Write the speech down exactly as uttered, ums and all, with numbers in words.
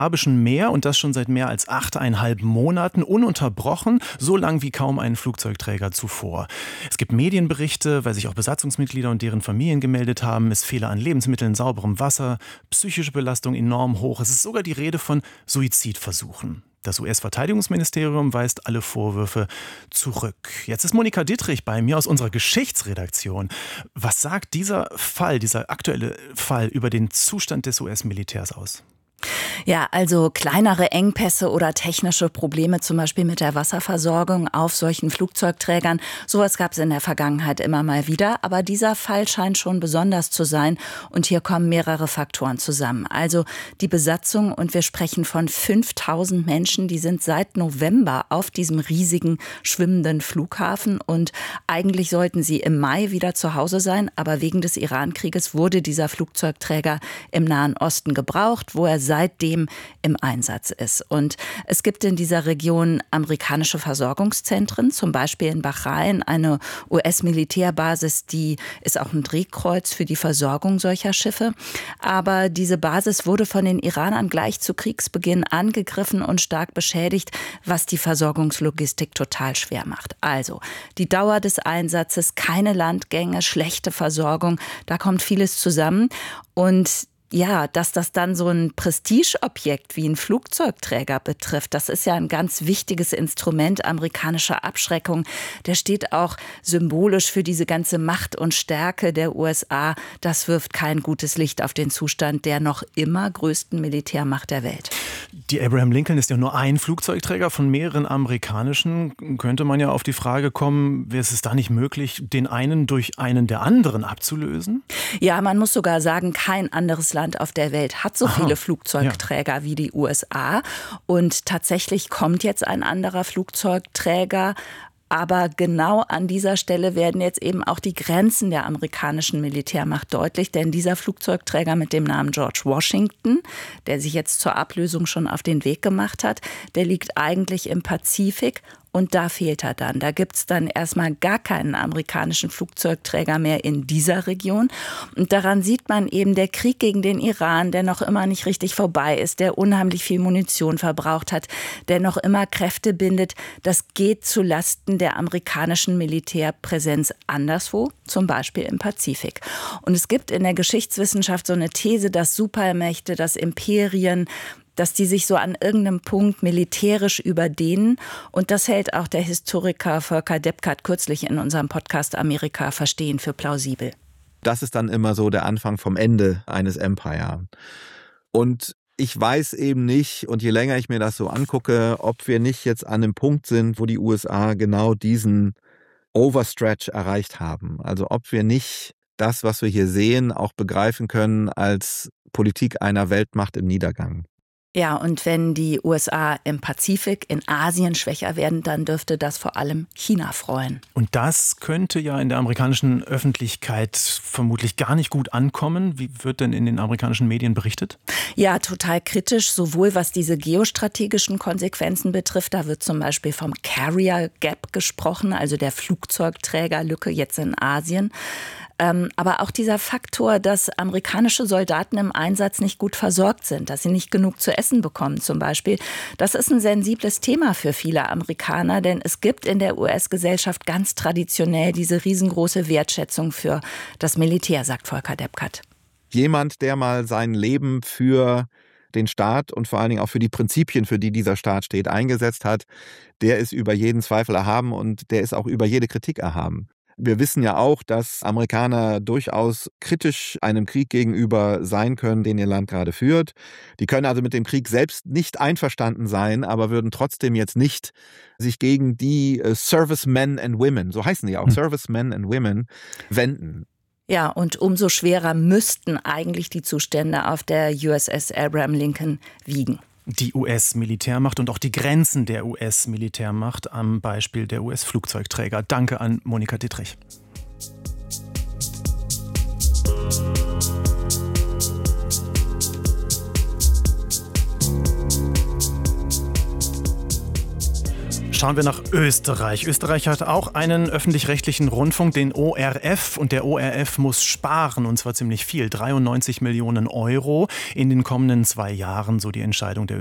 Arabischen Meer und das schon seit mehr als achteinhalb Monaten, ununterbrochen, so lang wie kaum ein Flugzeugträger zuvor. Es gibt Medienberichte, weil sich auch Besatzungsmitglieder und deren Familien gemeldet haben. Es fehle an Lebensmitteln, sauberem Wasser, psychische Belastung enorm hoch. Es ist sogar die Rede von Suizidversuchen. Das U S-Verteidigungsministerium weist alle Vorwürfe zurück. Jetzt ist Monika Dittrich bei mir aus unserer Geschichtsredaktion. Was sagt dieser Fall, dieser aktuelle Fall über den Zustand des U S-Militärs aus? Ja, also kleinere Engpässe oder technische Probleme, zum Beispiel mit der Wasserversorgung auf solchen Flugzeugträgern. Sowas gab es in der Vergangenheit immer mal wieder. Aber dieser Fall scheint schon besonders zu sein. Und hier kommen mehrere Faktoren zusammen. Also die Besatzung, und wir sprechen von fünftausend Menschen, die sind seit November auf diesem riesigen schwimmenden Flughafen. Und eigentlich sollten sie im Mai wieder zu Hause sein. Aber wegen des Iran-Krieges wurde dieser Flugzeugträger im Nahen Osten gebraucht, wo er seitdem im Einsatz ist. Und es gibt in dieser Region amerikanische Versorgungszentren, zum Beispiel in Bahrain, eine U S-Militärbasis, die ist auch ein Drehkreuz für die Versorgung solcher Schiffe. Aber diese Basis wurde von den Iranern gleich zu Kriegsbeginn angegriffen und stark beschädigt, was die Versorgungslogistik total schwer macht. Also die Dauer des Einsatzes, keine Landgänge, schlechte Versorgung, da kommt vieles zusammen. Und ja, dass das dann so ein Prestigeobjekt wie ein Flugzeugträger betrifft, das ist ja ein ganz wichtiges Instrument amerikanischer Abschreckung. Der steht auch symbolisch für diese ganze Macht und Stärke der U S A. Das wirft kein gutes Licht auf den Zustand der noch immer größten Militärmacht der Welt. Die Abraham Lincoln ist ja nur ein Flugzeugträger von mehreren amerikanischen. Könnte man ja auf die Frage kommen, wäre es da nicht möglich, den einen durch einen der anderen abzulösen? Ja, man muss sogar sagen, kein anderes Land auf der Welt hat so Aha, viele Flugzeugträger ja. wie die U S A. Und tatsächlich kommt jetzt ein anderer Flugzeugträger. Aber genau an dieser Stelle werden jetzt eben auch die Grenzen der amerikanischen Militärmacht deutlich. Denn dieser Flugzeugträger mit dem Namen George Washington, der sich jetzt zur Ablösung schon auf den Weg gemacht hat, der liegt eigentlich im Pazifik. Und da fehlt er dann. Da gibt es dann erstmal gar keinen amerikanischen Flugzeugträger mehr in dieser Region. Und daran sieht man eben, der Krieg gegen den Iran, der noch immer nicht richtig vorbei ist, der unheimlich viel Munition verbraucht hat, der noch immer Kräfte bindet, das geht zu Lasten der amerikanischen Militärpräsenz anderswo, zum Beispiel im Pazifik. Und es gibt in der Geschichtswissenschaft so eine These, dass Supermächte, dass Imperien, dass die sich so an irgendeinem Punkt militärisch überdehnen. Und das hält auch der Historiker Volker Deppkart kürzlich in unserem Podcast Amerika verstehen für plausibel. Das ist dann immer so der Anfang vom Ende eines Empire. Und ich weiß eben nicht, und je länger ich mir das so angucke, ob wir nicht jetzt an einem Punkt sind, wo die U S A genau diesen Overstretch erreicht haben. Also ob wir nicht das, was wir hier sehen, auch begreifen können als Politik einer Weltmacht im Niedergang. Ja, und wenn die U S A im Pazifik, in Asien schwächer werden, dann dürfte das vor allem China freuen. Und das könnte ja in der amerikanischen Öffentlichkeit vermutlich gar nicht gut ankommen. Wie wird denn in den amerikanischen Medien berichtet? Ja, total kritisch, sowohl was diese geostrategischen Konsequenzen betrifft. Da wird zum Beispiel vom Carrier Gap gesprochen, also der Flugzeugträgerlücke jetzt in Asien. Aber auch dieser Faktor, dass amerikanische Soldaten im Einsatz nicht gut versorgt sind, dass sie nicht genug zu essen bekommen zum Beispiel, das ist ein sensibles Thema für viele Amerikaner, denn es gibt in der U S-Gesellschaft ganz traditionell diese riesengroße Wertschätzung für das Militär, sagt Volker Deppkart. Jemand, der mal sein Leben für den Staat und vor allen Dingen auch für die Prinzipien, für die dieser Staat steht, eingesetzt hat, der ist über jeden Zweifel erhaben und der ist auch über jede Kritik erhaben. Wir wissen ja auch, dass Amerikaner durchaus kritisch einem Krieg gegenüber sein können, den ihr Land gerade führt. Die können also mit dem Krieg selbst nicht einverstanden sein, aber würden trotzdem jetzt nicht sich gegen die Servicemen and Women, so heißen die auch, hm. Servicemen and Women, wenden. Ja, und umso schwerer müssten eigentlich die Zustände auf der U S S Abraham Lincoln wiegen. Die U S-Militärmacht und auch die Grenzen der U S-Militärmacht am Beispiel der U S-Flugzeugträger. Danke an Monika Dittrich. Schauen wir nach Österreich. Österreich hat auch einen öffentlich-rechtlichen Rundfunk, den O R F. Und der O R F muss sparen, und zwar ziemlich viel. dreiundneunzig Millionen Euro in den kommenden zwei Jahren, so die Entscheidung der